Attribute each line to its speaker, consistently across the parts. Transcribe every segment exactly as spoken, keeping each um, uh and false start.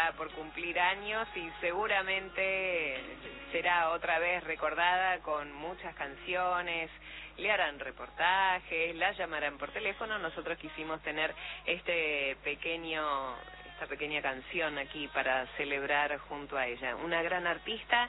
Speaker 1: está por cumplir años y seguramente será otra vez recordada con muchas canciones, le harán reportajes, la llamarán por teléfono. Nosotros quisimos tener este pequeño, esta pequeña canción aquí para celebrar junto a ella. Una gran artista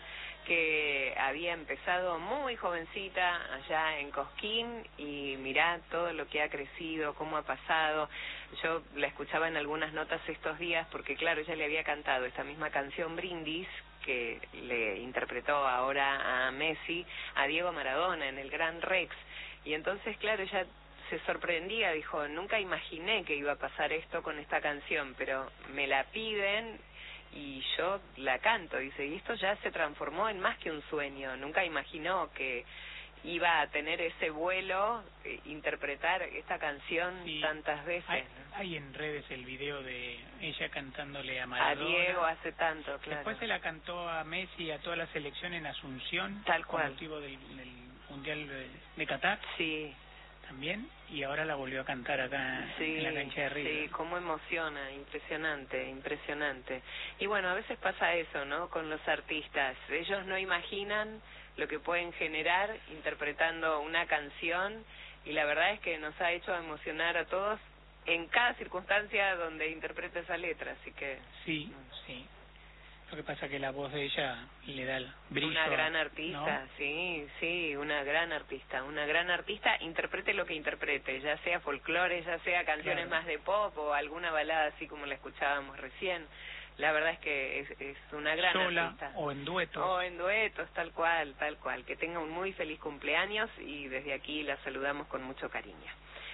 Speaker 1: que había empezado muy jovencita allá en Cosquín y mirá todo lo que ha crecido, cómo ha pasado. Yo la escuchaba en algunas notas estos días porque claro, ella le había cantado esta misma canción Brindis que le interpretó ahora a Messi, a Diego Maradona en el Gran Rex. Y entonces claro, ella se sorprendía, dijo, nunca imaginé que iba a pasar esto con esta canción, pero me la piden y yo la canto, dice, y esto ya se transformó en más que un sueño. Nunca imaginó que iba a tener ese vuelo, eh, interpretar esta canción sí, tantas veces.
Speaker 2: Hay, hay en redes el video de ella cantándole a Maradona.
Speaker 1: A Diego hace tanto, claro.
Speaker 2: Después se la cantó a Messi y a toda la selección en Asunción,
Speaker 1: tal cual,
Speaker 2: con motivo del, del Mundial de, de Qatar.
Speaker 1: Sí.
Speaker 2: También, y ahora la volvió a cantar acá sí, en la cancha de River.
Speaker 1: Sí, cómo emociona, impresionante, impresionante. Y bueno, a veces pasa eso, ¿no?, con los artistas. Ellos no imaginan lo que pueden generar interpretando una canción y la verdad es que nos ha hecho emocionar a todos en cada circunstancia donde interpreta esa letra, así que...
Speaker 2: Sí, sí. Lo que pasa es que la voz de ella le da el brillo.
Speaker 1: Una gran artista,
Speaker 2: ¿no?
Speaker 1: sí, sí, una gran artista, una gran artista, interprete lo que interprete, ya sea folclore, ya sea canciones
Speaker 2: claro,
Speaker 1: más de pop o alguna balada así como la escuchábamos recién. La verdad es que es, es una gran
Speaker 2: sola,
Speaker 1: artista.
Speaker 2: O en duetos.
Speaker 1: O en duetos, tal cual, tal cual. Que tenga un muy feliz cumpleaños y desde aquí la saludamos con mucho cariño.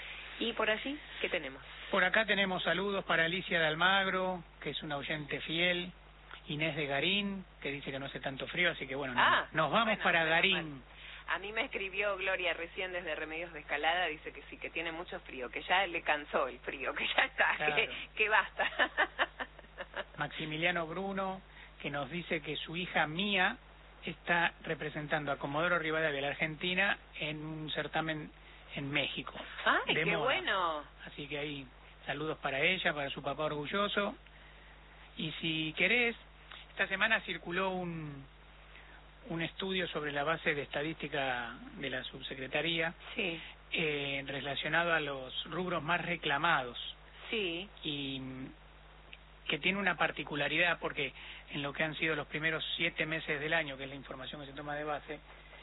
Speaker 1: ¿Y por allí qué tenemos?
Speaker 2: Por acá tenemos saludos para Alicia de Almagro, que es una oyente fiel. Inés de Garín, que dice que no hace tanto frío, así que bueno,
Speaker 1: ah,
Speaker 2: nos vamos
Speaker 1: bueno,
Speaker 2: para
Speaker 1: bueno,
Speaker 2: Garín.
Speaker 1: Bueno. A mí me escribió Gloria recién desde Remedios de Escalada, dice que sí, que tiene mucho frío, que ya le cansó el frío, que ya está, claro, que, que basta.
Speaker 2: Maximiliano Bruno, que nos dice que su hija Mía está representando a Comodoro Rivadavia, la Argentina, en un certamen en México.
Speaker 1: ¡Ay,
Speaker 2: qué
Speaker 1: moda. Bueno!
Speaker 2: Así que ahí, saludos para ella, para su papá orgulloso. Y si querés, esta semana circuló un, un estudio sobre la base de estadística de la subsecretaría,
Speaker 1: sí,
Speaker 2: eh, relacionado a los rubros más reclamados.
Speaker 1: Sí.
Speaker 2: Y que tiene una particularidad porque en lo que han sido los primeros siete meses del año, que es la información que se toma de base,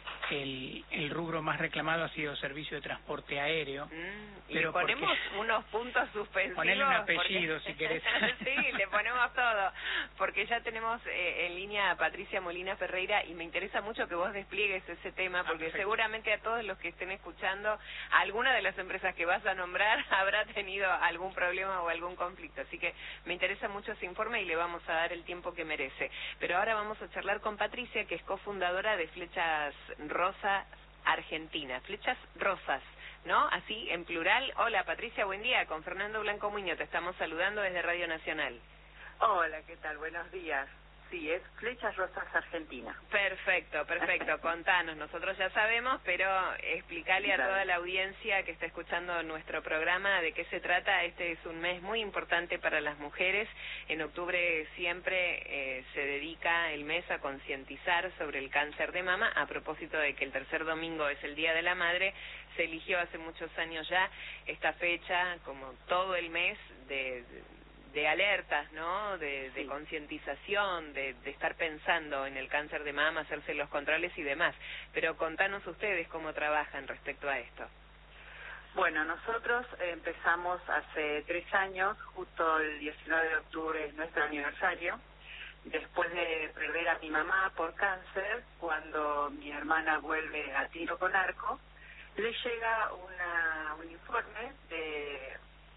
Speaker 2: el, el rubro más reclamado ha sido servicio de transporte aéreo.
Speaker 1: Mm,
Speaker 2: pero
Speaker 1: le ponemos
Speaker 2: porque...
Speaker 1: unos puntos suspensivos.
Speaker 2: Ponele un apellido
Speaker 1: porque...
Speaker 2: si querés.
Speaker 1: Sí, le ponemos todo, porque ya tenemos eh, en línea a Patricia Molina Ferreira y me interesa mucho que vos despliegues ese tema, porque ah, seguramente a todos los que estén escuchando, alguna de las empresas que vas a nombrar habrá tenido algún problema o algún conflicto, así que me interesa mucho ese informe y le vamos a dar el tiempo que merece. Pero ahora vamos a charlar con Patricia, que es cofundadora de Flechas Rosas Argentina, Flechas Rosas, ¿no? Así, en plural. Hola, Patricia, buen día. Con Fernando Blanco Muñoz te estamos saludando desde Radio Nacional.
Speaker 3: Hola, ¿qué tal? Buenos días. Sí, es Flechas Rosas Argentina.
Speaker 1: Perfecto, perfecto. Contanos, nosotros ya sabemos, pero explícale a toda la audiencia que está escuchando nuestro programa de qué se trata. Este es un mes muy importante para las mujeres. En octubre siempre eh, se dedica el mes a concientizar sobre el cáncer de mama. A propósito de que el tercer domingo es el Día de la Madre, se eligió hace muchos años ya esta fecha como todo el mes de... de de alertas, ¿no?, de, de sí. concientización, de, de estar pensando en el cáncer de mama, hacerse los controles y demás. Pero contanos ustedes cómo trabajan respecto a esto.
Speaker 3: Bueno, nosotros empezamos hace tres años, justo el diecinueve de octubre es nuestro aniversario, después de perder a mi mamá por cáncer, cuando mi hermana vuelve a tiro con arco, le llega una, un informe de...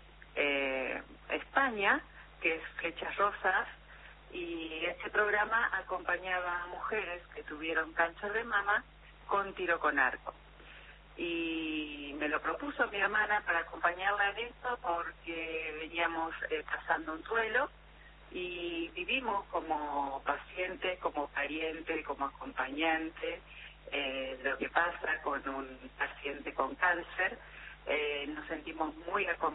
Speaker 3: Eh, España, que es Flechas Rosas, y este programa acompañaba a mujeres que tuvieron cáncer de mama con tiro con arco. Y me lo propuso mi hermana para acompañarla en esto porque veníamos eh, pasando un duelo y vivimos como paciente, como pariente, como acompañante eh, lo que pasa con un paciente con cáncer. Eh, nos sentimos muy acompañados